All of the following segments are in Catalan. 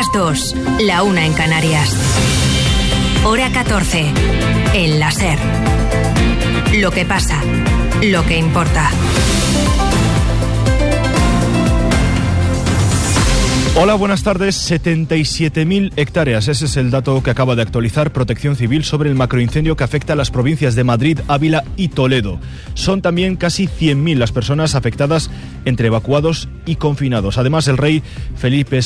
las 2, la 1 en Canarias. Hora 14, en la SER. Lo que pasa, lo que importa. Hola, buenas tardes. 77.000 hectáreas. Ese es el dato que acaba de actualizar Protección Civil sobre el macroincendio que afecta a las provincias de Madrid, Ávila y Toledo. Son también casi 100.000 las personas afectadas entre evacuados y confinados. Además, el rey Felipe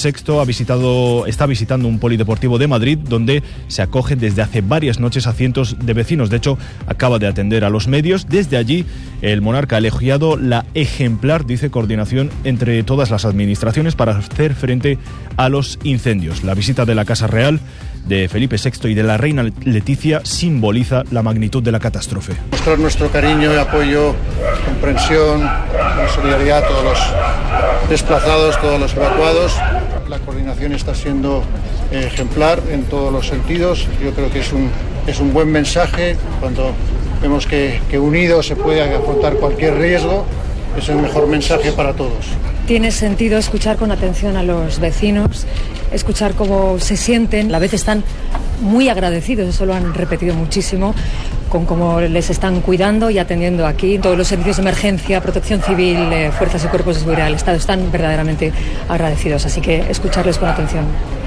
VI está visitando un polideportivo de Madrid donde se acogen desde hace varias noches a cientos de vecinos. De hecho, acaba de atender a los medios. Desde allí, el monarca ha elogiado la ejemplar, dice, coordinación entre todas las administraciones para hacer frente a los incendios. La visita de la Casa Real de Felipe VI y de la reina Leticia simboliza la magnitud de la catástrofe. Mostrar nuestro cariño y apoyo, comprensión, solidaridad a todos los desplazados, todos los evacuados. La coordinación está siendo ejemplar en todos los sentidos. Yo creo que es un buen mensaje cuando vemos que unidos se puede afrontar cualquier riesgo. Es el mejor mensaje para todos. Tiene sentido escuchar con atención a los vecinos, escuchar cómo se sienten. A veces están muy agradecidos, eso lo han repetido muchísimo, con cómo les están cuidando y atendiendo aquí. Todos los servicios de emergencia, Protección Civil, fuerzas y cuerpos de seguridad del Estado están verdaderamente agradecidos, así que escucharles con atención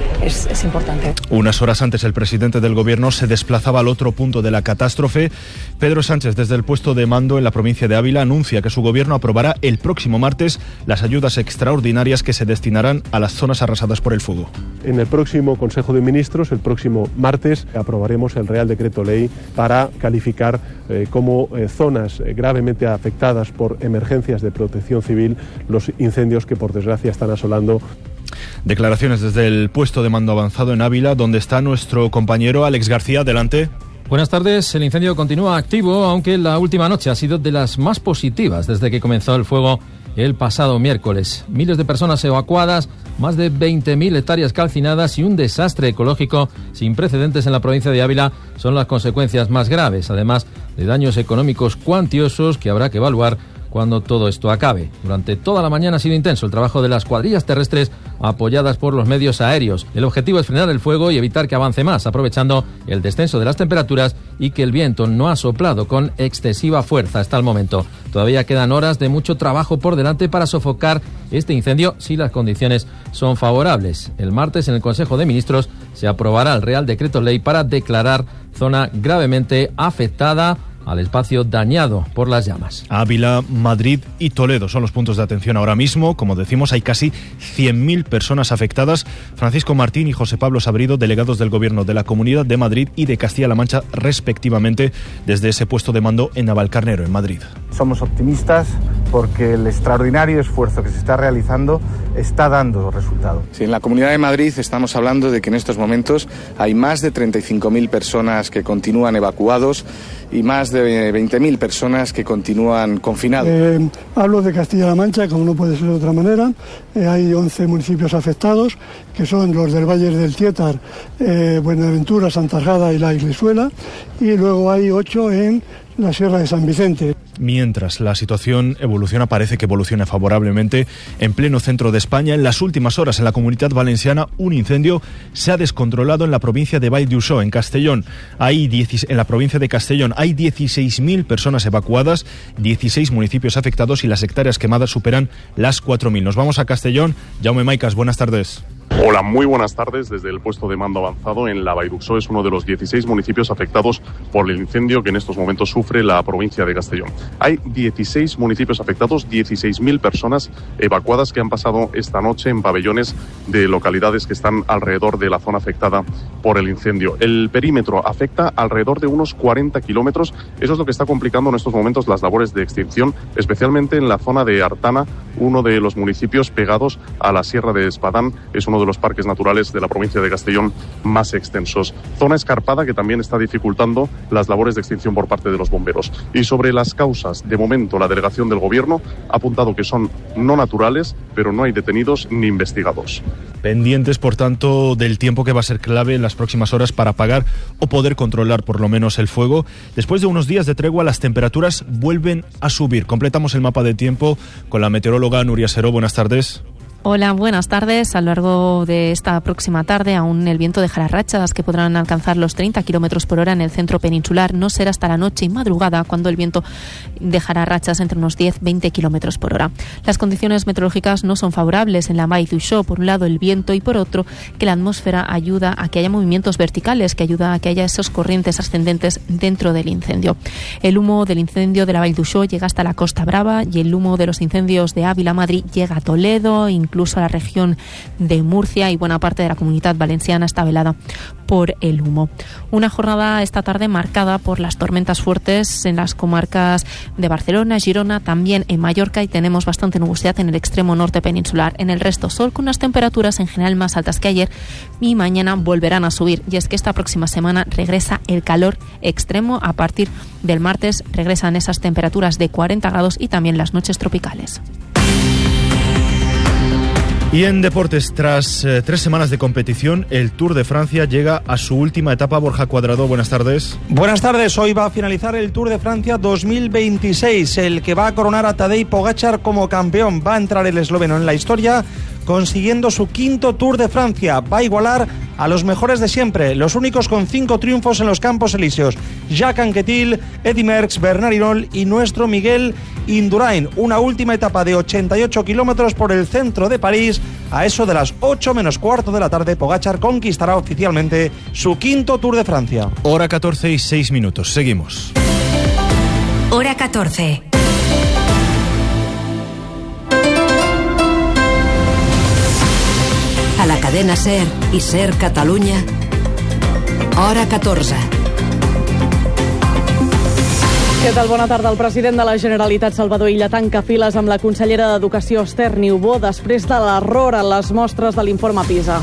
es importante. Unas horas antes, el presidente del Gobierno se desplazaba al otro punto de la catástrofe. Pedro Sánchez, desde el puesto de mando en la provincia de Ávila, anuncia que su Gobierno aprobará el próximo martes las ayudas extraordinarias que se destinarán a las zonas arrasadas por el fuego. En el próximo Consejo de Ministros, el próximo martes, aprobaremos el Real Decreto Ley para calificar como zonas gravemente afectadas por emergencias de protección civil los incendios que, por desgracia, están asolando. Declaraciones desde el puesto de mando avanzado en Ávila, donde está nuestro compañero Alex García. Adelante. Buenas tardes. El incendio continúa activo, aunque la última noche ha sido de las más positivas desde que comenzó el fuego el pasado miércoles. Miles de personas evacuadas, más de 20.000 hectáreas calcinadas y un desastre ecológico sin precedentes en la provincia de Ávila son las consecuencias más graves, además de daños económicos cuantiosos que habrá que evaluar cuando todo esto acabe. Durante toda la mañana ha sido intenso el trabajo de las cuadrillas terrestres apoyadas por los medios aéreos. El objetivo es frenar el fuego y evitar que avance más, aprovechando el descenso de las temperaturas y que el viento no ha soplado con excesiva fuerza hasta el momento. Todavía quedan horas de mucho trabajo por delante para sofocar este incendio si las condiciones son favorables. El martes en el Consejo de Ministros se aprobará el Real Decreto Ley para declarar zona gravemente afectada al espacio dañado por las llamas. Ávila, Madrid y Toledo son los puntos de atención ahora mismo. Como decimos, hay casi 100.000 personas afectadas. Francisco Martín y José Pablo Sabrido, delegados del Gobierno de la Comunidad de Madrid y de Castilla-La Mancha, respectivamente, desde ese puesto de mando en Navalcarnero, en Madrid. Somos optimistas porque el extraordinario esfuerzo que se está realizando está dando resultado. Sí, en la Comunidad de Madrid estamos hablando de que en estos momentos hay más de 35.000 personas que continúan evacuados y más de 20.000 personas que continúan confinados. Hablo de Castilla-La Mancha, como no puede ser de otra manera. Hay 11 municipios afectados, que son los del Valle del Tietar, Buenaventura, Santajada y La Iglesuela, y luego hay 8 en la Sierra de San Vicente. Mientras la situación evoluciona, parece que evoluciona favorablemente en pleno centro de España. En las últimas horas, en la Comunidad Valenciana, un incendio se ha descontrolado en la provincia de Vall d'Uixó, en Castellón. En la provincia de Castellón hay 16.000 personas evacuadas, 16 municipios afectados y las hectáreas quemadas superan las 4.000. Nos vamos a Castellón. Jaume Maicas, buenas tardes. Hola, muy buenas tardes. Desde el puesto de mando avanzado en la Vall d'Uixó, es uno de los 16 municipios afectados por el incendio que en estos momentos sufre la provincia de Castellón. Hay 16 municipios afectados, 16.000 personas evacuadas que han pasado esta noche en pabellones de localidades que están alrededor de la zona afectada por el incendio. El perímetro afecta alrededor de unos 40 kilómetros. Eso es lo que está complicando en estos momentos las labores de extinción, especialmente en la zona de Artana, uno de los municipios pegados a la Sierra de Espadán. Es uno de los parques naturales de la provincia de Castellón más extensos. Zona escarpada que también está dificultando las labores de extinción por parte de los bomberos. Y sobre las causas, de momento la delegación del Gobierno ha apuntado que son no naturales, pero no hay detenidos ni investigados. Pendientes, por tanto, del tiempo que va a ser clave en las próximas horas para apagar o poder controlar por lo menos el fuego. Después de unos días de tregua, las temperaturas vuelven a subir. Completamos el mapa de tiempo con la meteoróloga Nuria Seró. Buenas tardes. Hola, buenas tardes. A lo largo de esta próxima tarde aún el viento dejará rachas que podrán alcanzar los 30 km por hora en el centro peninsular. No será hasta la noche y madrugada cuando el viento dejará rachas entre unos 10-20 km por hora. Las condiciones meteorológicas no son favorables en la Vall d'Uixó. Por un lado el viento y por otro que la atmósfera ayuda a que haya movimientos verticales, que ayuda a que haya esos corrientes ascendentes dentro del incendio. El humo del incendio de la Vall d'Uixó llega hasta la Costa Brava y el humo de los incendios de Ávila, Madrid, llega a Toledo, incluso a la región de Murcia, y buena parte de la Comunidad Valenciana está velada por el humo. Una jornada esta tarde marcada por las tormentas fuertes en las comarcas de Barcelona, Girona, también en Mallorca, y tenemos bastante nubosidad en el extremo norte peninsular. En el resto sol, con unas temperaturas en general más altas que ayer, y mañana volverán a subir. Y es que esta próxima semana regresa el calor extremo. A partir del martes regresan esas temperaturas de 40 grados y también las noches tropicales. Y en deportes, tras 3 semanas de competición, el Tour de Francia llega a su última etapa. Borja Cuadrado, buenas tardes. Buenas tardes. Hoy va a finalizar el Tour de Francia 2026, el que va a coronar a Tadej Pogačar como campeón. Va a entrar el esloveno en la historia, consiguiendo su 5º Tour de Francia. Va a igualar a los mejores de siempre, los únicos con 5 triunfos en los Campos Elíseos: Jacques Anquetil, Eddy Merckx, Bernard Hinault y nuestro Miguel Indurain. Una última etapa de 88 kilómetros por el centro de París. A eso de las 8 menos cuarto de la tarde, Pogačar conquistará oficialmente su 5º Tour de Francia. Hora 14 y 6 minutos. Seguimos. Hora 14. A la cadena SER i SER Catalunya, Hora 14. Què tal? Bona tarda. El president de la Generalitat, Salvador Illa, tanca files amb la consellera d'Educació, Esther Niubó, després de l'error en les mostres de l'informe PISA.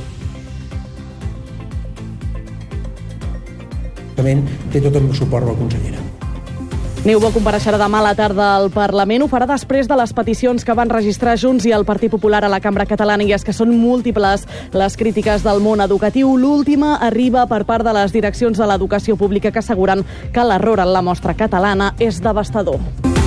Té tot el suport de la consellera. Niubó compareixerà demà a la tarda al Parlament. Ho farà després de les peticions que van registrar Junts i el Partit Popular a la Cambra Catalana, i és que són múltiples les crítiques del món educatiu. L'última arriba per part de les direccions de l'educació pública, que asseguren que l'error en la mostra catalana és devastador.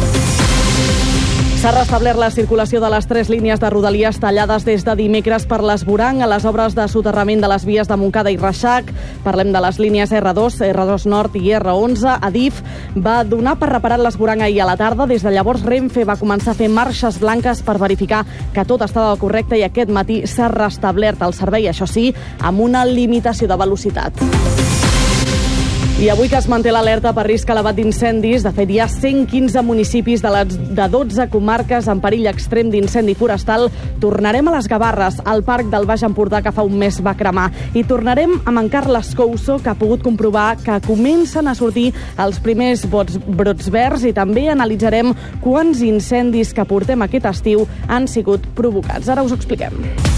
S'ha restablert la circulació de les 3 línies de Rodalies tallades des de dimecres per l'esborang a les obres de soterrament de les vies de Montcada i Reixac. Parlem de les línies R2, R2 Nord i R11. Adif va donar per reparat l'esborang ahir a la tarda. Des de llavors, Renfe va començar a fer marxes blanques per verificar que tot estava correcte, i aquest matí s'ha restablert el servei, això sí, amb una limitació de velocitat. I avui que es manté l'alerta per risc elevat d'incendis, de fet hi ha 115 municipis de 12 comarques en perill extrem d'incendi forestal, tornarem a les Gavarres, al Parc del Baix Empordà, que fa un mes va cremar, i tornarem amb en Carles Couso, que ha pogut comprovar que comencen a sortir els primers brots verds, i també analitzarem quants incendis que portem aquest estiu han sigut provocats. Ara us ho expliquem.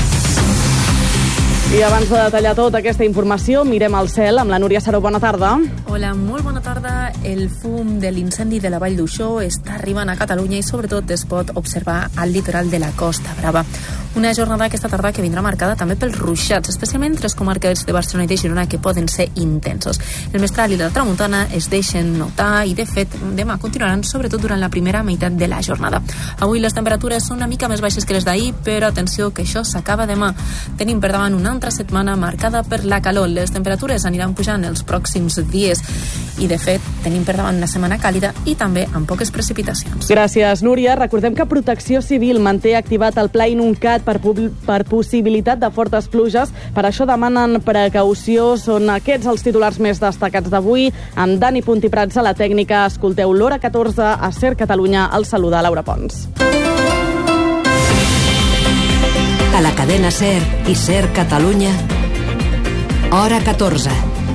I abans de detallar tota aquesta informació, mirem al cel amb la Núria Saró. Bona tarda. Hola, molt bona tarda. El fum de l'incendi de la Vall d'Uixó està arribant a Catalunya i sobretot es pot observar al litoral de la Costa Brava. Una jornada aquesta tarda que vindrà marcada també pels ruixats, especialment entre les comarques de Barcelona i de Girona, que poden ser intensos. El mestral i la tramuntana es deixen notar i, de fet, demà continuaran, sobretot durant la primera meitat de la jornada. Avui les temperatures són una mica més baixes que les d'ahir, però atenció que això s'acaba demà. Tenim per davant una altra setmana marcada per la calor. Les temperatures aniran pujant els pròxims dies i, de fet, tenim per davant una setmana càlida i també amb poques precipitacions. Gràcies, Núria. Recordem que Protecció Civil manté activat el Pla Inuncat per possibilitat de fortes pluges. Per això demanen precaució. Són aquests els titulars més destacats d'avui. Amb Dani Puntiprats a la tècnica. Escolteu l'Hora 14 a SER Catalunya. El saluda Laura Pons. A la cadena SER i SER Catalunya, Hora 14.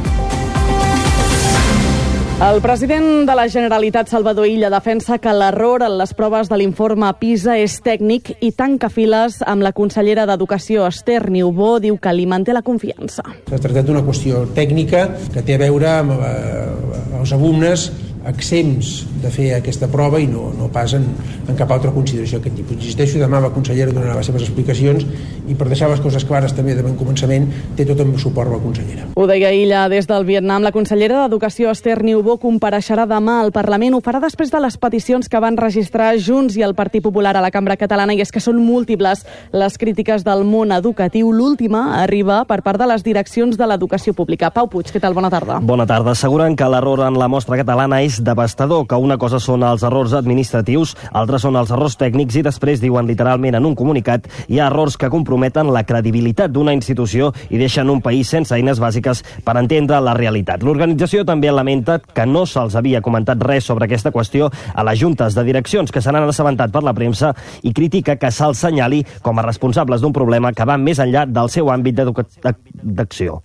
El president de la Generalitat, Salvador Illa, defensa que l'error en les proves de l'informe PISA és tècnic i tanca files amb la consellera d'Educació, Esther Niubó. Diu que li manté la confiança. S'ha tractat d'una qüestió tècnica que té a veure amb els alumnes exempts de fer aquesta prova i no pas en cap altra consideració d'aquest tipus. Insisteixo, demà la consellera donarà les seves explicacions i per deixar les coses clares també de bon començament, té tot el meu suport la consellera. Ho deia Illa des del Vietnam. La consellera d'Educació, Esther Niubó, compareixerà demà al Parlament. Ho farà després de les peticions que van registrar Junts i el Partit Popular a la Cambra Catalana, i és que són múltiples les crítiques del món educatiu. L'última arriba per part de les direccions de l'educació pública. Pau Puig, què tal? Bona tarda. Bona tarda. Asseguren que l'error en la mostra catalana és devastador, que una cosa són els errors administratius, altres són els errors tècnics, i després diuen literalment en un comunicat: hi ha errors que comprometen la credibilitat d'una institució i deixen un país sense eines bàsiques per entendre la realitat. L'organització també lamenta que no se'ls havia comentat res sobre aquesta qüestió a les juntes de direccions, que se n'han assabentat per la premsa, i critica que se'ls senyali com a responsables d'un problema que va més enllà del seu àmbit d'acció.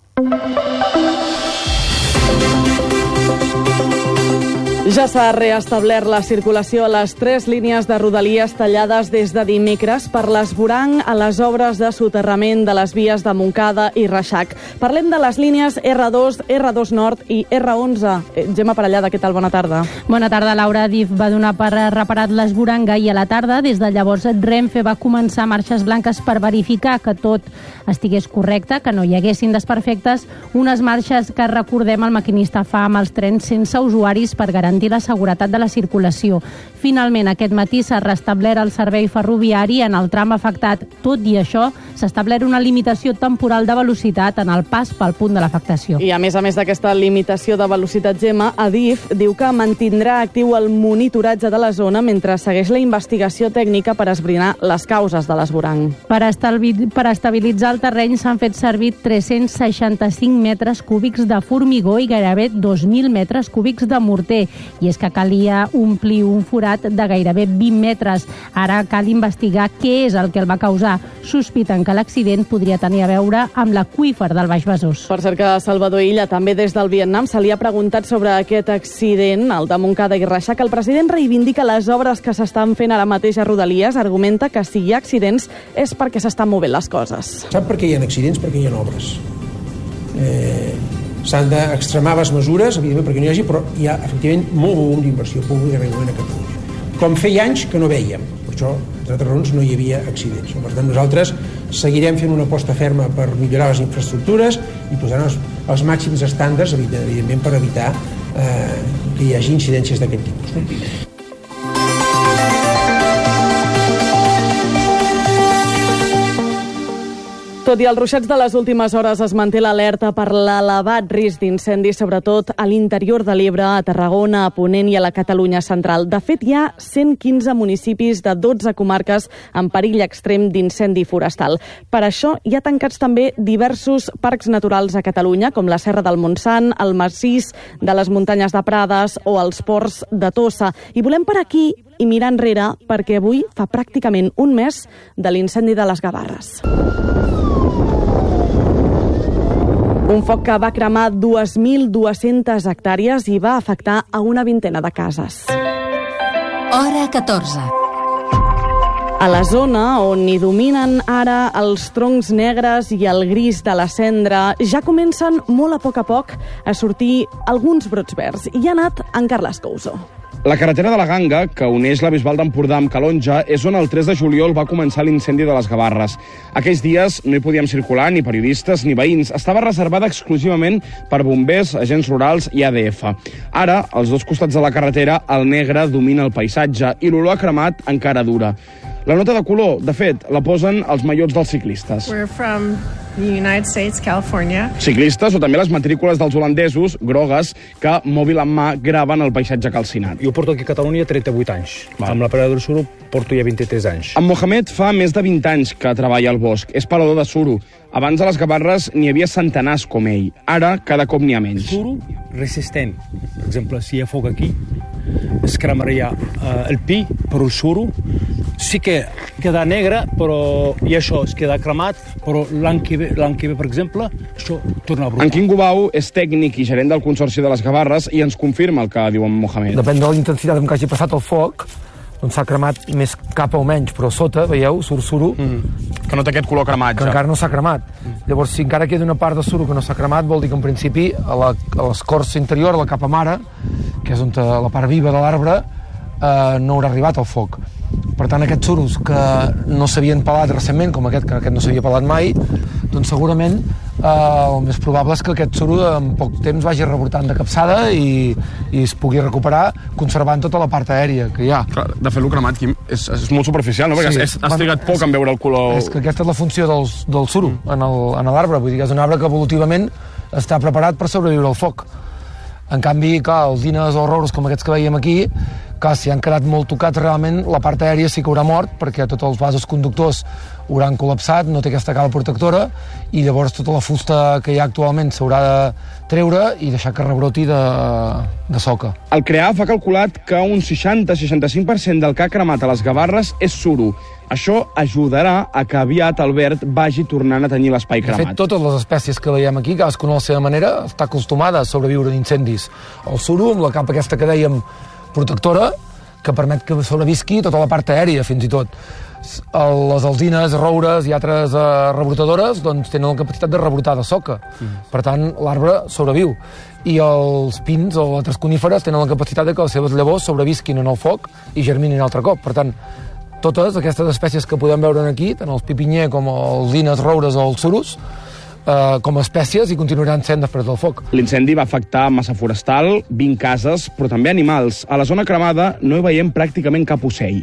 Ja s'ha reestablert la circulació a les 3 línies de Rodalies tallades des de dimecres per l'esvoranc a les obres de soterrament de les vies de Montcada i Reixac. Parlem de les línies R2, R2 Nord i R11. Gemma Parellada, què tal? Bona tarda. Bona tarda, Laura. DIF va donar per reparat l'esvoranc ahir a la tarda. Des de llavors, Renfe va començar marxes blanques per verificar que tot estigués correcte, que no hi haguessin desperfectes. Unes marxes que, recordem, el maquinista fa amb els trens sense usuaris per garantir la seguretat de la circulació. Finalment, aquest matí s'ha restablert el servei ferroviari en el tram afectat. Tot i això, s'ha establert una limitació temporal de velocitat en el pas pel punt de l'afectació. I a més d'aquesta limitació de velocitat, Gemma, Adif diu que mantindrà actiu el monitoratge de la zona mentre segueix la investigació tècnica per esbrinar les causes de l'esvoranc. Per estabilitzar el terreny s'han fet servir 365 metres cúbics de formigó i gairebé 2.000 metres cúbics de morter. I és que calia omplir un forat de gairebé 20 metres. Ara cal investigar què és el que el va causar. Sospiten que l'accident podria tenir a veure amb l'aqüífer del Baix Besòs. Per cert que Salvador Illa, també des del Vietnam, se li ha preguntat sobre aquest accident, el de Montcada i Reixac. El president reivindica les obres que s'estan fent ara mateix a Rodalies. Argumenta que si hi ha accidents és perquè s'estan movent les coses. Sap per què hi ha accidents? Perquè hi ha obres. S'han d'extremar les mesures, evidentment, perquè no hi hagi, però hi ha, efectivament, molt volum d'inversió pública a Catalunya. Com feia anys que no vèiem. Per això, entre altres raons, no hi havia accidents. Per tant, nosaltres seguirem fent una aposta ferma per millorar les infraestructures i posant els màxims estàndards, evidentment, per evitar que hi hagi incidències d'aquest tipus. Tot i els ruixats de les últimes hores, es manté l'alerta per l'elevat risc d'incendi, sobretot a l'interior de l'Ebre, a Tarragona, a Ponent i a la Catalunya central. De fet, hi ha 115 municipis de 12 comarques en perill extrem d'incendi forestal. Per això hi ha tancats també diversos parcs naturals a Catalunya, com la Serra del Montsant, el Massís de les Muntanyes de Prades o els Ports de Tossa. I volem per aquí i mirar enrere, perquè avui fa pràcticament un mes de l'incendi de les Gavarres. Un foc que va cremar 2.200 hectàrees i va afectar a una vintena de cases. Hora 14. A la zona on hi dominen ara els troncs negres i el gris de la cendra, ja comencen molt a poc a sortir alguns brots verds. I ha anat en Carles Couso. La carretera de la Ganga, que uneix la Bisbal d'Empordà amb Calonja, és on el 3 de juliol va començar l'incendi de les Gavarres. Aquells dies no hi podíem circular ni periodistes ni veïns. Estava reservada exclusivament per bombers, agents rurals i ADF. Ara, als dos costats de la carretera, el negre domina el paisatge i l'olor a cremat encara dura. La nota de color, de fet, la posen els maillots dels ciclistes. We're from the United States, California. Ciclistes o també les matrícules dels holandesos, grogues, que mòbil en mà graven el paisatge calcinat. Jo porto aquí a Catalunya 38 anys. Amb la parada del suro porto ja 23 anys. En Mohamed fa més de 20 anys que treballa al bosc. És parador de suro. Abans a les Gavarres n'hi havia centenars com ell. Ara, cada cop n'hi ha menys. Suro resistent. Per exemple, si hi ha foc aquí, es cremaria el pi, però el suro sí que queda negre, però i això es queda cremat, però l'any que ve, per exemple, això torna a brotar. En Quim Gubau és tècnic i gerent del Consorci de les Gavarres i ens confirma el que diu en Mohamed. Depèn de la intensitat amb què hagi passat el foc, doncs s'ha cremat més cap o menys, però sota, veieu, surt suro. Que no té aquest color cremat, que encara no s'ha cremat. Llavors, si encara queda una part de suro que no s'ha cremat, vol dir que en principi a l'escorça interior, a la capa mare, que és on la part viva de l'arbre, no haurà arribat el foc. Per tant, aquests suros que no s'havien pelat recentment, com aquest, que aquest no s'havia pelat mai, doncs segurament el més probable és que aquest suro en poc temps vagi rebrotant de capçada i es pugui recuperar conservant tota la part aèria que hi ha. Clar, de fet, el cremat, Quim, és molt superficial, no? Perquè has trigat poc en veure el color... És que aquesta és la funció del suro en l'arbre. Vull dir que és un arbre que evolutivament està preparat per sobreviure al foc. En canvi, clar, els dines o roures com aquests que veiem aquí, clar, si han quedat molt tocats, realment la part aèria sí que haurà mort, perquè tots els vasos conductors hauran col·lapsat, no té aquesta cala protectora, i llavors tota la fusta que hi ha actualment s'haurà de treure i deixar que rebroti de soca. El CREAF ha calculat que un 60-65% del que ha cremat a les Gavarres és suro. Això ajudarà a que aviat el verd vagi tornant a tenyir l'espai cremat. De fet, totes les espècies que veiem aquí, cadascuna a la seva manera, està acostumada a sobreviure en incendis. El suro, amb la capa aquesta que dèiem protectora, que permet que sobrevisqui tota la part aèria, fins i tot. Les alzines, roures i altres rebrotadores doncs, tenen la capacitat de rebrotar de soca. Per tant, l'arbre sobreviu. I els pins o altres coníferes tenen la capacitat de que les seves llavors sobrevisquin en el foc i germinin altre cop. Per tant, totes aquestes espècies que podem veure aquí, tant els pipinyer com els alzines, roures o els suros, com a espècies i continuaran sent després del foc. L'incendi va afectar massa forestal, 20 cases, però també animals. A la zona cremada no hi veiem pràcticament cap ocell.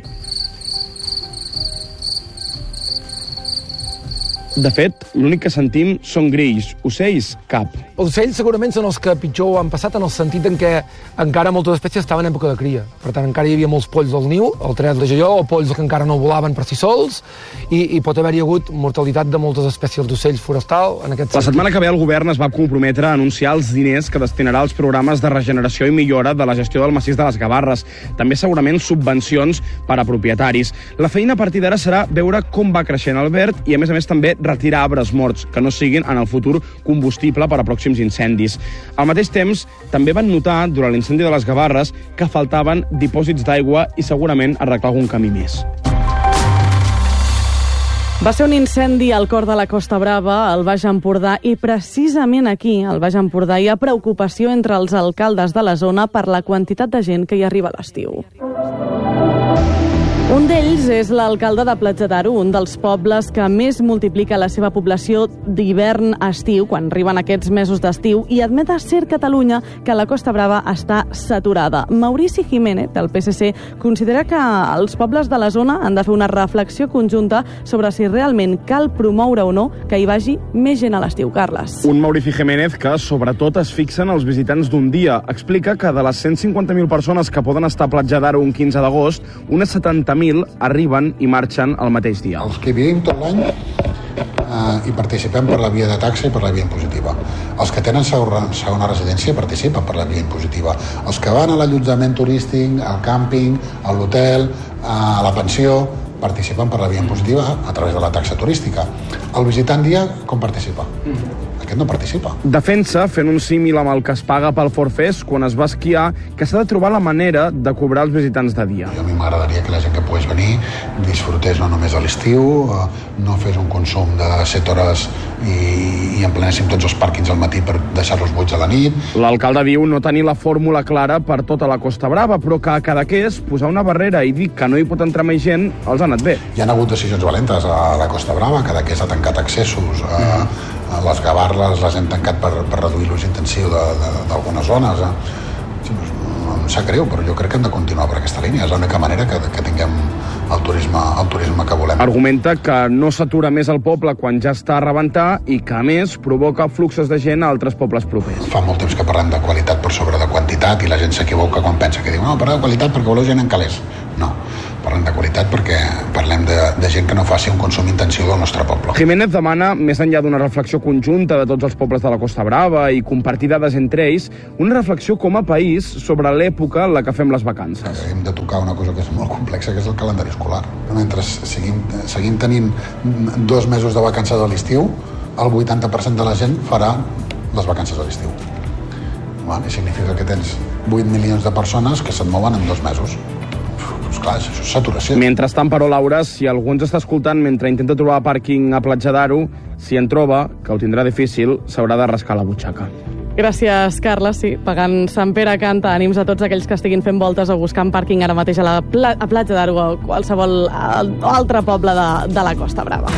De fet, l'únic que sentim són grills, ocells, cap. Els ocells segurament són els que pitjor ho han passat en el sentit en què encara moltes espècies estaven en època de cria. Per tant, encara hi havia molts polls al niu, el 3 de juliol, o polls que encara no volaven per si sols, i pot haver-hi hagut mortalitat de moltes espècies d'ocells forestal en aquest sentit. La setmana que ve el govern es va comprometre a anunciar els diners que destinarà als programes de regeneració i millora de la gestió del massís de les Gavarres. També segurament subvencions per a propietaris. La feina a partir d'ara serà veure com va creixent el verd i, a més també, retirar arbres morts, que no siguin en el futur combustible per a pròxims incendis. Al mateix temps, també van notar, durant l'incendi de les Gavarres, que faltaven dipòsits d'aigua i segurament arreglar algun camí més. Va ser un incendi al cor de la Costa Brava, al Baix Empordà, i precisament aquí, al Baix Empordà, hi ha preocupació entre els alcaldes de la zona per la quantitat de gent que hi arriba a l'estiu. Un d'ells és l'alcalde de Platja d'Aro, un dels pobles que més multiplica la seva població d'hivern a estiu, quan arriben aquests mesos d'estiu, i admet a Ser Catalunya que la Costa Brava està saturada. Maurici Jiménez, del PSC, considera que els pobles de la zona han de fer una reflexió conjunta sobre si realment cal promoure o no que hi vagi més gent a l'estiu. Carles. Un Maurici Jiménez que, sobretot, es fixa en els visitants d'un dia. Explica que de les 150.000 persones que poden estar a Platja d'Aro un 15 d'agost, unes 70.000 arriben i marxen el mateix dia. Els que vivim tot l'any i participem per la via de taxa i per la via impositiva. Els que tenen segona residència participen per la via impositiva. Els que van a l'allotjament turístic, al càmping, a l'hotel, a la pensió, participen per la via impositiva a través de la taxa turística. El visitant dia, com participa? Aquest no participa. Defensa, fent un símil amb el que es paga pel Forfest quan es va esquiar, que s'ha de trobar la manera de cobrar els visitants de dia. A mi m'agradaria que la gent que pogués venir disfrutés no només a l'estiu, no fes un consum de 7 hores i emplenéssim tots els pàrquings al matí per deixar-los buits a la nit. L'alcalde diu no tenir la fórmula clara per tota la Costa Brava, però que a Cadaqués posar una barrera i dir que no hi pot entrar més gent els ha anat bé. Hi ha hagut decisions valentes a la Costa Brava, Cadaqués ha tancat accessos, les Gavarres les hem tancat per reduir l'ús intensiu d'algunes zones. Em sap greu, però jo crec que hem de continuar per aquesta línia. És l'única manera que tinguem el turisme que volem. Argumenta que no s'atura més el poble quan ja està a rebentar i que, a més, provoca fluxos de gent a altres pobles propers. Fa molt temps que parlem de qualitat per sobre de quantitat i la gent s'equivoca quan pensa que diu no, parlem de qualitat perquè voleu gent en calés. No, parlem de qualitat perquè parlem de gent que no faci un consum intensiu del nostre poble. Jiménez demana, més enllà d'una reflexió conjunta de tots els pobles de la Costa Brava i compartir dades entre ells, una reflexió com a país sobre l'època en la que fem les vacances. Hem de tocar una cosa que és molt complexa, que és el calendari escolar. Mentre seguim tenint 2 mesos de vacances a l'estiu, el 80% de la gent farà les vacances a l'estiu. I significa que tens 8 milions de persones que se't mouen en 2 mesos. Doncs clar, això és saturació. Mentrestant, però, Laura, si algú ens està escoltant mentre intenta trobar pàrquing a Platja d'Aro, si en troba, que ho tindrà difícil, s'haurà de rascar la butxaca. Gràcies, Carla. Sí, pagant Sant Pere canta, ànims a tots aquells que estiguin fent voltes o buscant pàrquing ara mateix a Platja d'Aro o qualsevol altre poble de la Costa Brava.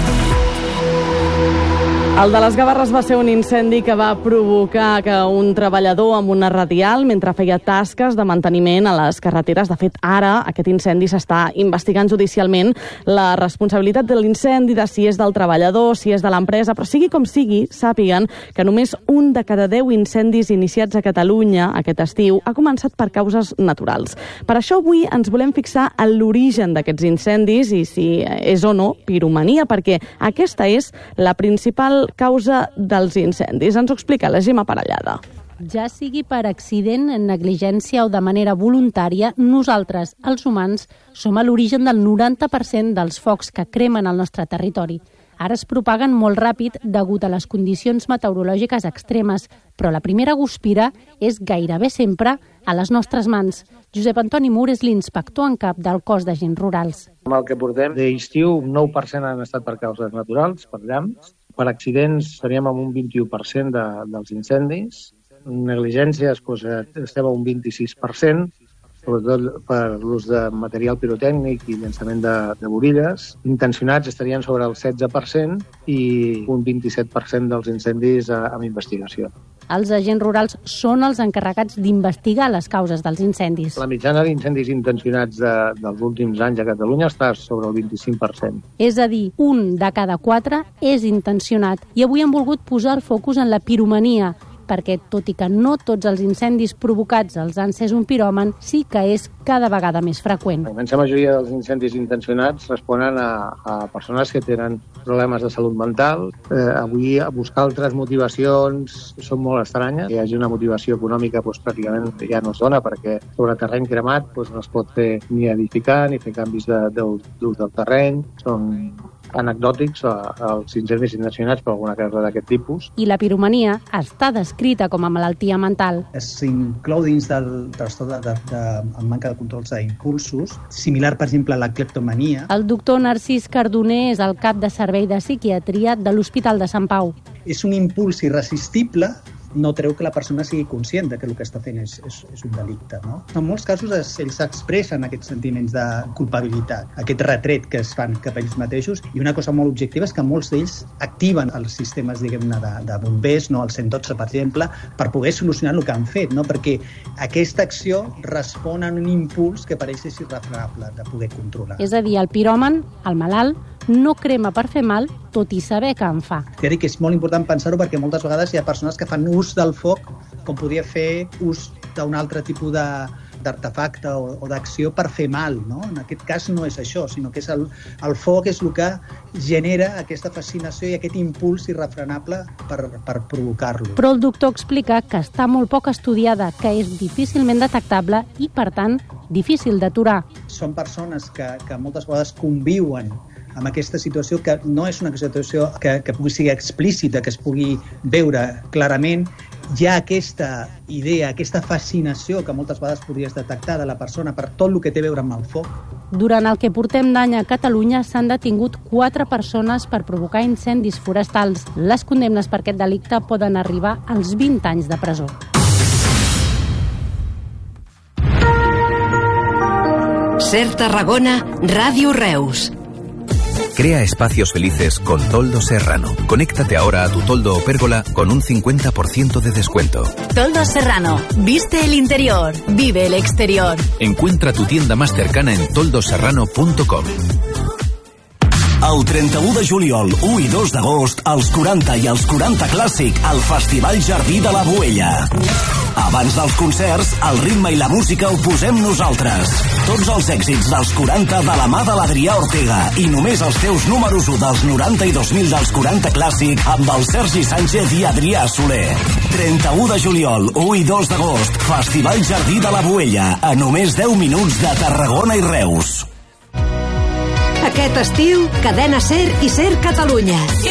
El de les Gavarres va ser un incendi que va provocar que un treballador amb una radial, mentre feia tasques de manteniment a les carreteres, de fet ara aquest incendi s'està investigant judicialment, la responsabilitat de l'incendi, de si és del treballador, si és de l'empresa, però sigui com sigui, sàpiguen que només un de cada 10 incendis iniciats a Catalunya aquest estiu ha començat per causes naturals. Per això avui ens volem fixar en l'origen d'aquests incendis i si és o no piromania, perquè aquesta és la principal causa dels incendis. Ens ho explica la Gemma Parellada. Ja sigui per accident, negligència o de manera voluntària, nosaltres, els humans, som a l'origen del 90% dels focs que cremen al nostre territori. Ara es propaguen molt ràpid degut a les condicions meteorològiques extremes, però la primera guspira és gairebé sempre a les nostres mans. Josep Antoni Mur és l'inspector en cap del cos d'agents rurals. Amb el que portem d'estiu, 9% han estat per causes naturals, per llamps. Per accidents estaríem amb un 21% dels incendis. Negligències estem a un 26%, sobretot per l'ús de material pirotècnic i llançament de borilles. Intencionats estarien sobre el 16% i un 27% dels incendis amb investigació. Els agents rurals són els encarregats d'investigar les causes dels incendis. La mitjana d'incendis intencionats dels últims anys a Catalunya està sobre el 25%. És a dir, un de cada 4 és intencionat. I avui hem volgut posar el focus en la piromania, perquè, tot i que no tots els incendis provocats els ha encès un piròman, sí que és cada vegada més freqüent. La immensa majoria dels incendis intencionats responen a persones que tenen problemes de salut mental. Avui, a buscar altres motivacions són molt estranyes. Que hi hagi una motivació econòmica pràcticament ja no es dona, perquè sobre terreny cremat no es pot fer ni edificar ni fer canvis d'ús del terreny. Són anecdòtics els incendis intencionats per alguna cosa d'aquest tipus. I la piromania està descrita com a malaltia mental. S'inclou dins del trastorn de manca de controls d'impulsos, similar, per exemple, a la cleptomania. El doctor Narcís Cardoner és el cap de servei de psiquiatria de l'Hospital de Sant Pau. És un impuls irresistible, no treu que la persona sigui conscient de que el que està fent és un delicte. No? En molts casos ells expressen aquests sentiments de culpabilitat, aquest retret que es fan cap a ells mateixos, i una cosa molt objectiva és que molts d'ells activen els sistemes, diguem-ne, de bombers, no? El 112, per exemple, per poder solucionar el que han fet, no? Perquè aquesta acció respon a un impuls que pareix és irrefrenable de poder controlar. És a dir, el piròman, el malalt, no crema per fer mal, tot i saber que en fa. Ja dic que és molt important pensar-ho perquè moltes vegades hi ha persones que fan ús del foc com podia fer ús d'un altre tipus d'artefacte o d'acció per fer mal, no? En aquest cas no és això, sinó que és el foc és el que genera aquesta fascinació i aquest impuls irrefrenable per provocar-lo. Però el doctor explica que està molt poc estudiada, que és difícilment detectable i, per tant, difícil d'aturar. Són persones que moltes vegades conviuen amb aquesta situació, que no és una situació que pugui ser explícita, que es pugui veure clarament. Hi ha aquesta idea, aquesta fascinació que moltes vegades podries detectar de la persona per tot el que té a veure amb el foc. Durant el que portem d'any a Catalunya s'han detingut 4 persones per provocar incendis forestals. Les condemnes per aquest delicte poden arribar als 20 anys de presó. Ser Tarragona, Ràdio Reus. Crea espacios felices con Toldo Serrano. Conéctate ahora a tu toldo o pérgola con un 50% de descuento. Toldo Serrano. Viste el interior. Vive el exterior. Encuentra tu tienda más cercana en toldoserrano.com. El 31 de juliol, 1 i 2 d'agost, els 40 i els 40 Clàssic al Festival Jardí de la Boella. Abans dels concerts, el ritme i la música ho posem nosaltres. Tots els èxits dels 40 de la mà de l'Adrià Ortega i només els teus números 1 dels 90 i 2000 dels 40 Clàssic amb el Sergi Sánchez i Adrià Soler. 31 de juliol, 1 i 2 d'agost, Festival Jardí de la Boella, a només 10 minuts de Tarragona i Reus. Aquest estiu, Cadena Ser i Ser Catalunya.